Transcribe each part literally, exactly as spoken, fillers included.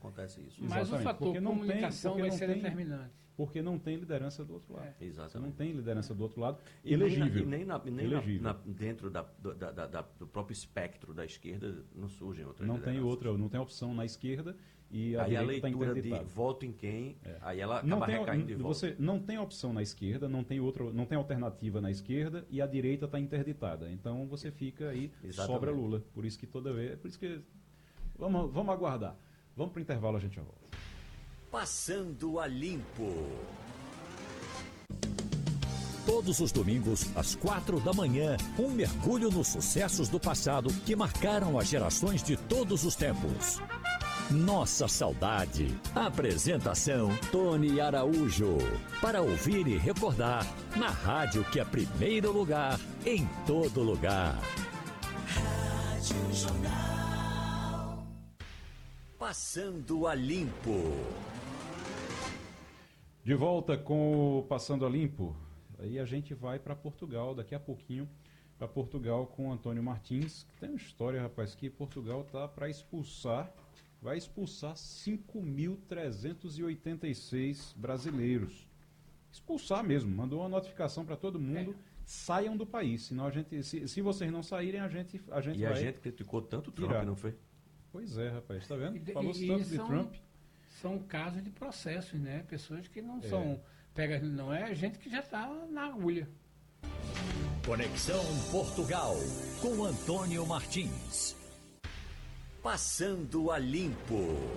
acontece isso. Mas Exatamente, o fator porque não comunicação tem, vai não ser tem, determinante. Porque não tem liderança do outro lado. É. Exatamente. Você não tem liderança do outro lado E elegível. nem, na, e nem, na, nem elegível. na, na, dentro da, do, da, da, do próprio espectro da esquerda não surgem outras Não tem lideranças. outra, não tem opção na esquerda e a aí a direita está leitura de interditada. voto em quem, É. aí ela Não acaba tem, recaindo de volta. você não tem opção na esquerda, não tem outra, não tem alternativa na esquerda e a direita está interditada. Então você fica aí, Exatamente. sobra Lula. Por isso que toda vez, por isso que vamos, vamos aguardar. Vamos para o intervalo, a gente já volta. Passando a Limpo. Todos os domingos, às quatro da manhã, um mergulho nos sucessos do passado que marcaram as gerações de todos os tempos. Nossa Saudade. Apresentação, Tony Araújo. Para ouvir e recordar, na rádio que é primeiro lugar, em todo lugar. Rádio Jornal. Passando a Limpo. De volta com o Passando a Limpo. Aí a gente vai para Portugal, daqui a pouquinho, para Portugal com o Antônio Martins. Tem uma história, rapaz, que Portugal tá para expulsar, vai expulsar cinco mil trezentos e oitenta e seis brasileiros. Expulsar mesmo, mandou uma notificação para todo mundo, é. Saiam do país, senão a gente, se, se vocês não saírem, a gente, a gente e vai... E a gente criticou tanto o Trump, tirar. Não foi? Pois é, rapaz, tá vendo? E, Falou-se e, tanto e de são, Trump. São casos de processos, né? Pessoas que não É. são... Pega, não é gente que já está na agulha. Conexão Portugal, com Antônio Martins. Passando a Limpo.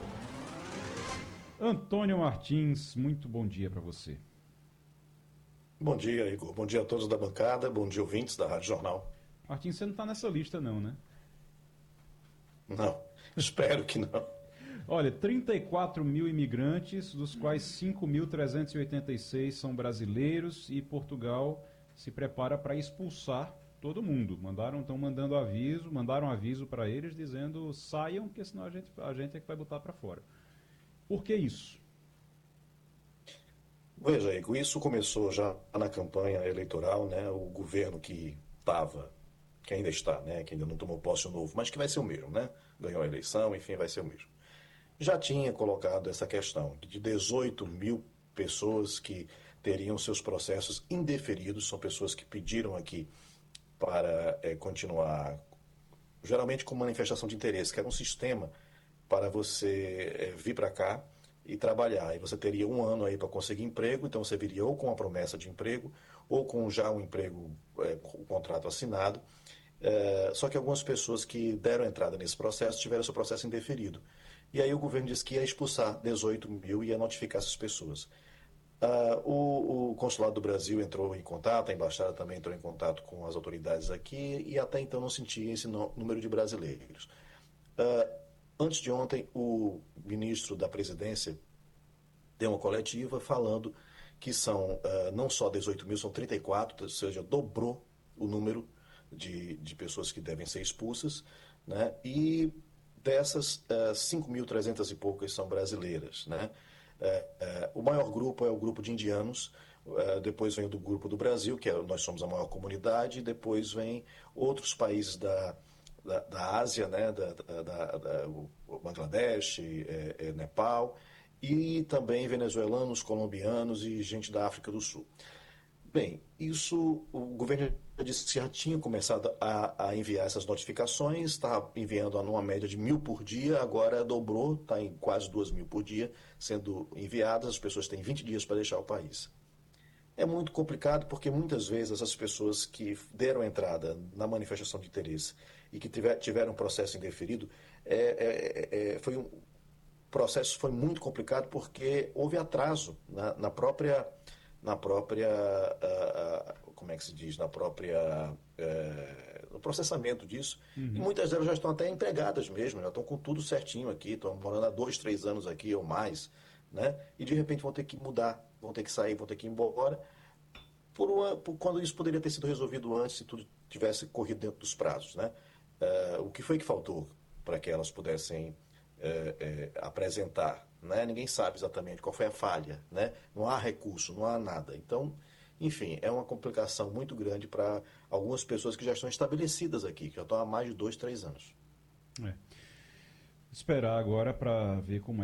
Antônio Martins, muito bom dia para você. Bom dia, Igor. Bom dia a todos da bancada. Bom dia, ouvintes da Rádio Jornal. Martins, você não está nessa lista não, né? Não, espero que não. Olha, trinta e quatro mil imigrantes, dos quais cinco mil trezentos e oitenta e seis são brasileiros, e Portugal se prepara para expulsar todo mundo. Mandaram, estão mandando aviso, mandaram aviso para eles dizendo saiam, porque senão a gente, a gente é que vai botar para fora. Por que isso? Veja, Igor, isso começou já na campanha eleitoral, né? O governo que estava, que ainda está, né? Que ainda não tomou posse o novo, mas que vai ser o mesmo, né? Ganhou a eleição, enfim, vai ser o mesmo. Já tinha colocado essa questão de dezoito mil pessoas que teriam seus processos indeferidos, são pessoas que pediram aqui para é, continuar, geralmente com manifestação de interesse, que era um sistema para você é, vir para cá e trabalhar. E você teria um ano aí para conseguir emprego, então você viria ou com a promessa de emprego, ou com já um emprego, é, com o contrato assinado. É, só que algumas pessoas que deram entrada nesse processo tiveram seu processo indeferido. E aí o governo disse que ia expulsar dezoito mil e ia notificar essas pessoas. Uh, o, o Consulado do Brasil entrou em contato, a Embaixada também entrou em contato com as autoridades aqui e até então não sentia esse no, número de brasileiros. Uh, antes de ontem, o ministro da Presidência deu uma coletiva falando que são uh, não só dezoito mil, são trinta e quatro, ou seja, dobrou o número de, de pessoas que devem ser expulsas, né? E dessas, uh, cinco mil e trezentas e poucas são brasileiras, né? Uh, uh, o maior grupo é o grupo de indianos, uh, depois vem o do grupo do Brasil, que é, nós somos a maior comunidade, e depois vem outros países da, da, da Ásia, né? da, da, da, da, o Bangladesh, é, é, Nepal, e também venezuelanos, colombianos e gente da África do Sul. Bem, isso o governo disse que já tinha começado a, a enviar essas notificações, está enviando numa média de mil por dia, agora dobrou, está em quase duas mil por dia sendo enviadas, as pessoas têm vinte dias para deixar o país. É muito complicado porque muitas vezes essas pessoas que deram entrada na manifestação de interesse e que tiver, tiveram um processo indeferido, é, é, é, foi um processo foi muito complicado porque houve atraso na, na própria... na própria, uh, uh, como é que se diz, na própria, uh, no processamento disso. Uhum. E muitas delas já estão até empregadas mesmo, já estão com tudo certinho aqui, estão morando há dois, três anos aqui ou mais, né? E de repente vão ter que mudar, vão ter que sair, vão ter que ir embora, por uma, por, quando isso poderia ter sido resolvido antes, se tudo tivesse corrido dentro dos prazos, né? Uh, o que foi que faltou para que elas pudessem É, é, apresentar, né? Ninguém sabe exatamente qual foi a falha, né? Não há recurso, não há nada. Então, enfim, é uma complicação muito grande para algumas pessoas que já estão estabelecidas aqui, que já estão há mais de dois, três anos. É. Esperar agora para ver como é